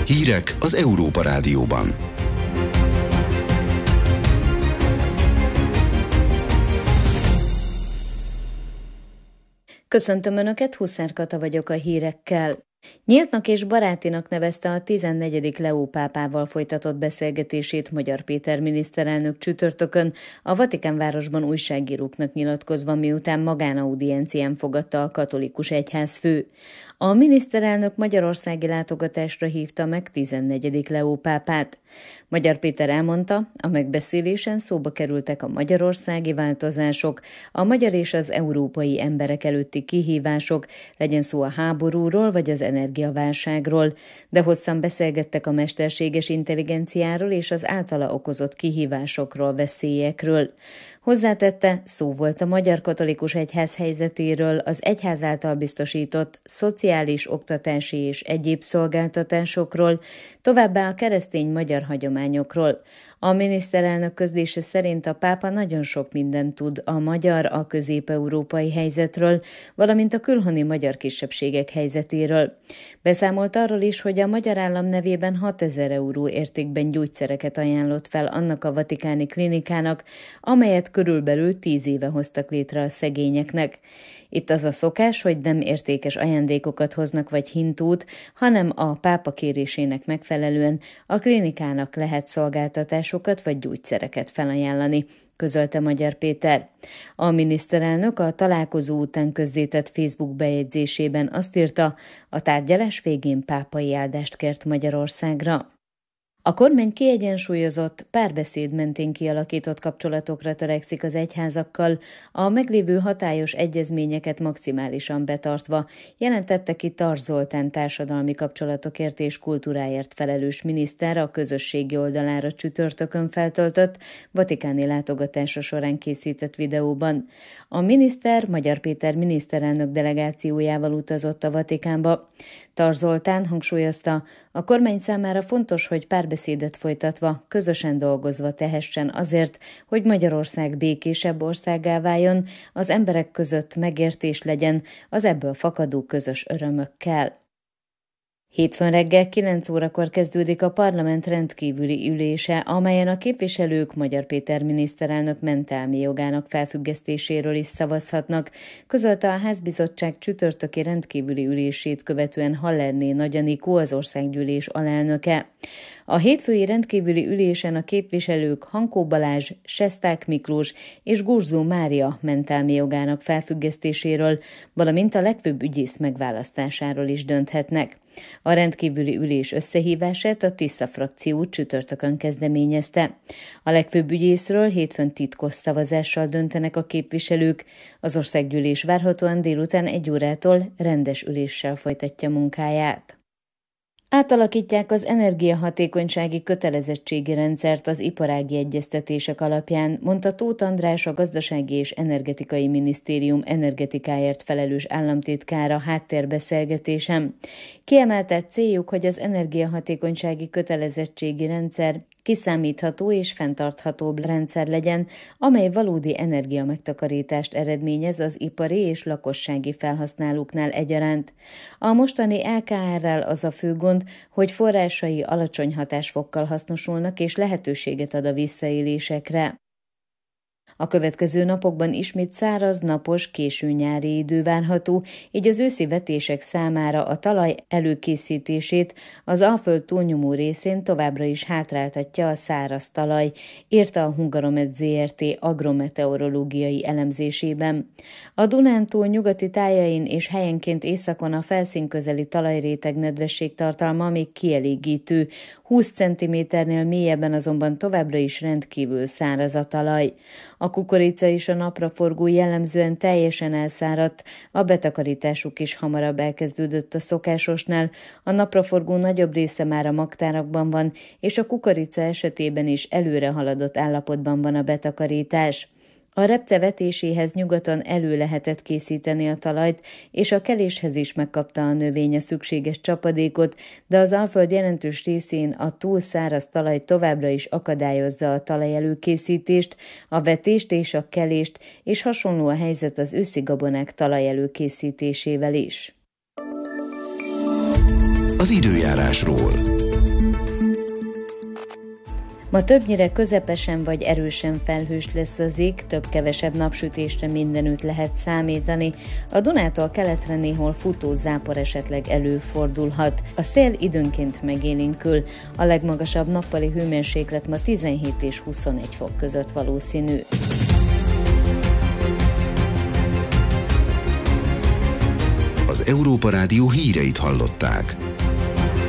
Hírek az Európa Rádióban. Köszöntöm Önöket, Huszár Kata vagyok a hírekkel. Nyíltnak és barátinak nevezte a 14. Leó pápával folytatott beszélgetését Magyar Péter miniszterelnök csütörtökön a Vatikánvárosban újságíróknak nyilatkozva, miután magánaudiencián fogadta a katolikus egyházfő. A miniszterelnök magyarországi látogatásra hívta meg 14. Leó pápát. Magyar Péter elmondta, a megbeszélésen szóba kerültek a magyarországi változások, a magyar és az európai emberek előtti kihívások, legyen szó a háborúról vagy az energiaválságról, de hosszan beszélgettek a mesterséges intelligenciáról és az általa okozott kihívásokról, veszélyekről. Hozzátette, szó volt a Magyar Katolikus Egyház helyzetéről, az egyház által biztosított szociális, oktatási és egyéb szolgáltatásokról, továbbá a keresztény magyar hagyományokról. A miniszterelnök közlése szerint a pápa nagyon sok mindent tud a magyar, a közép-európai helyzetről, valamint a külhoni magyar kisebbségek helyzetéről. Beszámolt arról is, hogy a magyar állam nevében 6000 euró értékben gyógyszereket ajánlott fel annak a vatikáni klinikának, amelyet körülbelül 10 éve hoztak létre a szegényeknek. Itt az a szokás, hogy nem értékes ajándékokat hoznak vagy hintót, hanem a pápa kérésének megfelelően a klinikának lehet szolgáltatásokat vagy gyógyszereket felajánlani, közölte Magyar Péter. A miniszterelnök a találkozó után közzétett Facebook bejegyzésében azt írta, a tárgyalás végén pápai áldást kért Magyarországra. A kormány kiegyensúlyozott, párbeszéd mentén kialakított kapcsolatokra törekszik az egyházakkal, a meglévő hatályos egyezményeket maximálisan betartva, jelentette ki Tarts Zoltán társadalmi kapcsolatokért és kultúráért felelős miniszter a közösségi oldalára csütörtökön feltöltött, vatikáni látogatása során készített videóban. A miniszter Magyar Péter miniszterelnök delegációjával utazott a Vatikánba. Tarts Zoltán hangsúlyozta, a kormány számára fontos, hogy párbeszédet folytatva, közösen dolgozva tehessen azért, hogy Magyarország békésebb országgá váljon, az emberek között megértés legyen az ebből fakadó közös örömökkel. Hétfőn reggel 9 órakor kezdődik a parlament rendkívüli ülése, amelyen a képviselők Magyar Péter miniszterelnök mentelmi jogának felfüggesztéséről is szavazhatnak, közölte a házbizottság csütörtöki rendkívüli ülését követően Hallerné Nagy Anikó, az országgyűlés alelnöke. A hétfői rendkívüli ülésen a képviselők Hankó Balázs, Sesták Miklós és Gurzó Mária mentelmi jogának felfüggesztéséről, valamint a legfőbb ügyész megválasztásáról is dönthetnek. A rendkívüli ülés összehívását a Tisza frakció csütörtökön kezdeményezte. A legfőbb ügyészről hétfőn titkos szavazással döntenek a képviselők. Az országgyűlés várhatóan délután 1 órától rendes üléssel folytatja munkáját. Átalakítják az energiahatékonysági kötelezettségi rendszert az iparági egyeztetések alapján, mondta Tóth András, a Gazdasági és Energetikai Minisztérium energetikáért felelős államtitkára háttérbeszélgetésen. Kiemelte céljuk, hogy az energiahatékonysági kötelezettségi rendszer kiszámítható és fenntarthatóbb rendszer legyen, amely valódi energiamegtakarítást eredményez az ipari és lakossági felhasználóknál egyaránt. A mostani LKR-rel az a fő gond, hogy forrásai alacsony hatásfokkal hasznosulnak és lehetőséget ad a visszaélésekre. A következő napokban ismét száraz, napos, késő nyári idő várható, így az őszi vetések számára a talaj előkészítését az Alföld túlnyomó részén továbbra is hátráltatja a száraz talaj, írta a Hungaromet Zrt. Agrometeorológiai elemzésében. A Dunántúl nyugati tájain és helyenként északon a felszínközeli talajréteg nedvesség tartalma még kielégítő, 20 cm-nél mélyebben azonban továbbra is rendkívül száraz a talaj. A kukorica és a napraforgó jellemzően teljesen elszáradt, a betakarításuk is hamarabb elkezdődött a szokásosnál, a napraforgó nagyobb része már a magtárakban van, és a kukorica esetében is előre haladott állapotban van a betakarítás. A repce vetéséhez nyugaton elő lehetett készíteni a talajt, és a keléshez is megkapta a növény a szükséges csapadékot, de az Alföld jelentős részén a túl száraz talaj továbbra is akadályozza a talajelőkészítést, a vetést és a kelést, és hasonló a helyzet az őszi gabonák talajelőkészítésével is. Az időjárásról. Ma többnyire közepesen vagy erősen felhős lesz az ég, több-kevesebb napsütésre mindenütt lehet számítani. A Dunától keletre néhol futó zápor esetleg előfordulhat. A szél időnként megélénkül. A legmagasabb nappali hőmérséklet ma 17 és 21 fok között valószínű. Az Európa Rádió híreit hallották.